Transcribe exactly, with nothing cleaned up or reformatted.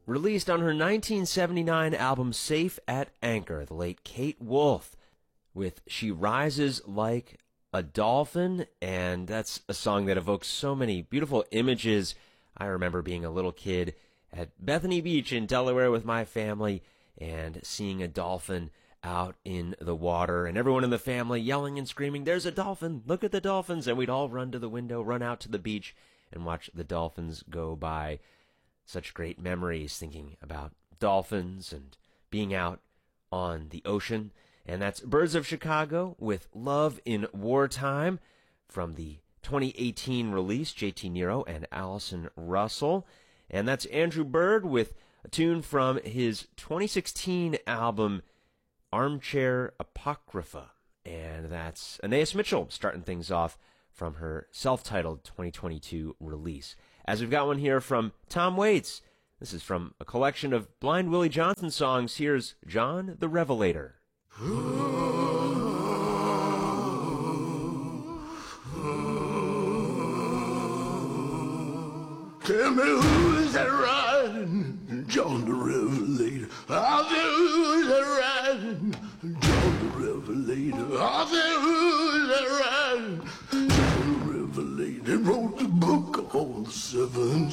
Released on her nineteen seventy-nine album Safe at Anchor, the late Kate Wolf, with She Rises Like a Dolphin, and that's a song that evokes so many beautiful images. I remember being a little kid at Bethany Beach in Delaware with my family and seeing a dolphin out in the water, and everyone in the family yelling and screaming, "There's a dolphin! Look at the dolphins!" And we'd all run to the window, run out to the beach, and watch the dolphins go by. Such great memories thinking about dolphins and being out on the ocean. And that's Birds of Chicago with Love in Wartime from the twenty eighteen release, J T Nero and Allison Russell. And that's Andrew Bird with a tune from his twenty sixteen album, Armchair Apocrypha. And that's Anais Mitchell starting things off from her self-titled twenty twenty-two release. As we've got one here from Tom Waits. This is from a collection of Blind Willie Johnson songs. Here's John the Revelator. Tell me who's that riding, John the Revelator. I say who's that riding, John the Revelator. I say who's that riding, John the Revelator. Wrote the book on the seven